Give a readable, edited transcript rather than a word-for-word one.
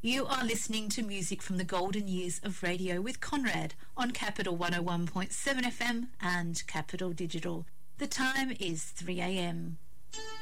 You are listening to music from the golden years of radio with Conrad on Capital 101.7 FM and Capital Digital. The time is 3 a.m.